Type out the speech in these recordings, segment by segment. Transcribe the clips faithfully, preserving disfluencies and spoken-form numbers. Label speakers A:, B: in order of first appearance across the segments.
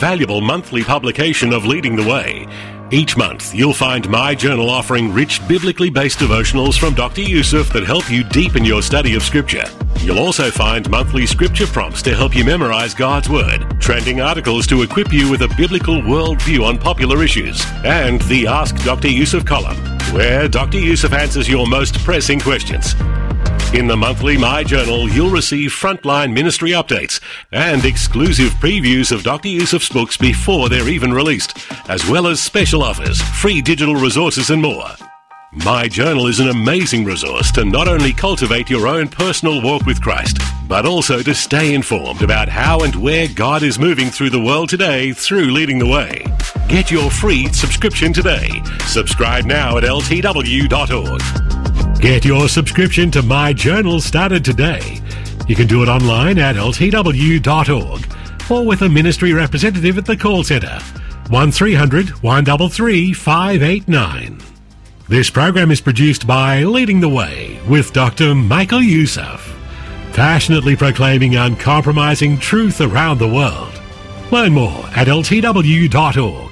A: valuable monthly publication of Leading the Way. Each month, you'll find My Journal offering rich, biblically based devotionals from Doctor Youssef that help you deepen your study of Scripture. You'll also find monthly scripture prompts to help you memorize God's Word, trending articles to equip you with a biblical worldview on popular issues, and the Ask Doctor Youssef column, where Doctor Youssef answers your most pressing questions. In the monthly My Journal, you'll receive frontline ministry updates and exclusive previews of Doctor Youssef's books before they're even released, as well as special offers, free digital resources and more. My Journal is an amazing resource to not only cultivate your own personal walk with Christ, but also to stay informed about how and where God is moving through the world today through Leading the Way. Get your free subscription today. Subscribe now at L T W dot org. Get your subscription to My Journal started today. You can do it online at L T W dot org or with a ministry representative at the call centre, one three hundred, one three three, five eight nine. This program is produced by Leading the Way with Doctor Michael Youssef, passionately proclaiming uncompromising truth around the world. Learn more at L T W dot org.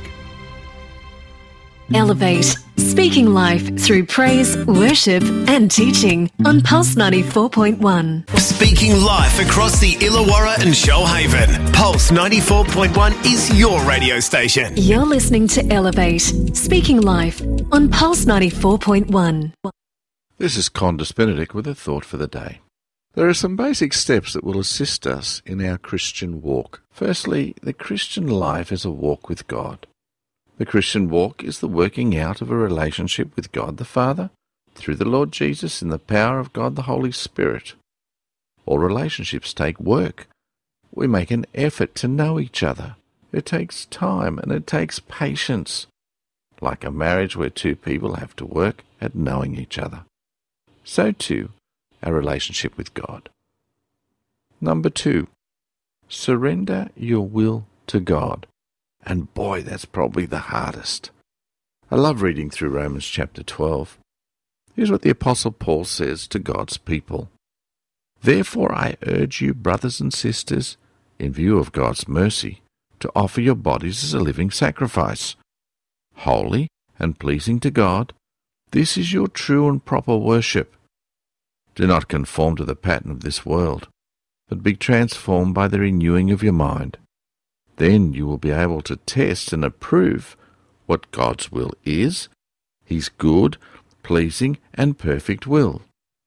B: Elevate, speaking life through praise, worship and teaching on Pulse ninety-four point one.
C: Speaking life across the Illawarra and Shoalhaven. Pulse ninety-four point one is your radio station.
B: You're listening to Elevate, speaking life on Pulse ninety-four point one.
D: This is Condis Benedict with a thought for the day. There are some basic steps that will assist us in our Christian walk. Firstly, the Christian life is a walk with God. The Christian walk is the working out of a relationship with God the Father through the Lord Jesus in the power of God the Holy Spirit. All relationships take work. We make an effort to know each other. It takes time and it takes patience, like a marriage where two people have to work at knowing each other. So too, our relationship with God. Number two, surrender your will to God. And boy, that's probably the hardest. I love reading through Romans chapter twelve. Here's what the Apostle Paul says to God's people. Therefore I urge you, brothers and sisters, in view of God's mercy, to offer your bodies as a living sacrifice, holy and pleasing to God. This is your true and proper worship. Do not conform to the pattern of this world, but be transformed by the renewing of your mind. Then you will be able to test and approve what God's will is, His good, pleasing, and perfect will.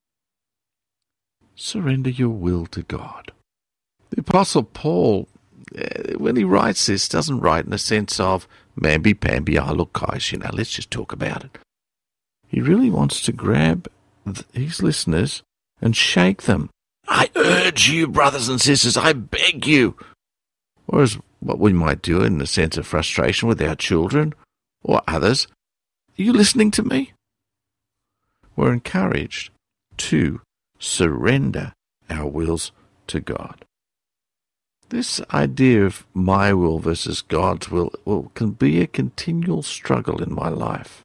D: Surrender your will to God. The Apostle Paul, when he writes this, doesn't write in a sense of, mamby-pamby, I look guys, you know, let's just talk about it. He really wants to grab his listeners and shake them. I urge you, brothers and sisters, I beg you. Whereas what we might do in a sense of frustration with our children or others, are you listening to me? We're encouraged to surrender our wills to God. This idea of my will versus God's will, will can be a continual struggle in my life.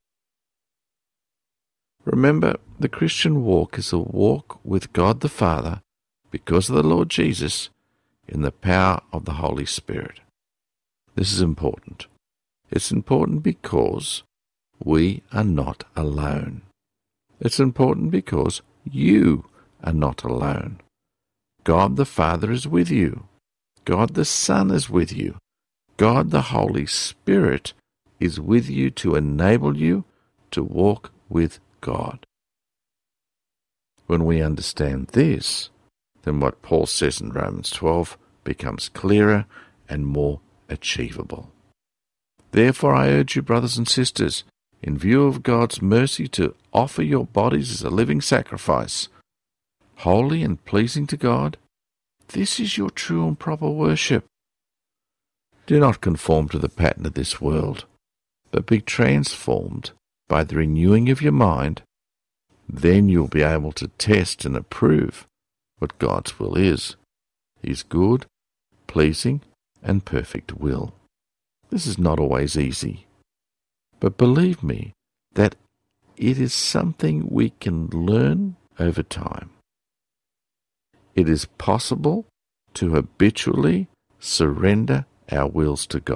D: Remember, the Christian walk is a walk with God the Father because of the Lord Jesus in the power of the Holy Spirit. This is important. It's important because we are not alone. It's important because you are not alone. God the Father is with you. God the Son is with you. God the Holy Spirit is with you to enable you to walk with God. When we understand this, then what Paul says in Romans twelve becomes clearer and more achievable. Therefore I urge you, brothers and sisters, in view of God's mercy, to offer your bodies as a living sacrifice, holy and pleasing to God. This is your true and proper worship. Do not conform to the pattern of this world, but be transformed by the renewing of your mind. Then you'll be able to test and approve what God's will is, His good, pleasing, and perfect will. This is not always easy, but believe me that it is something we can learn over time. It is possible to habitually surrender our wills to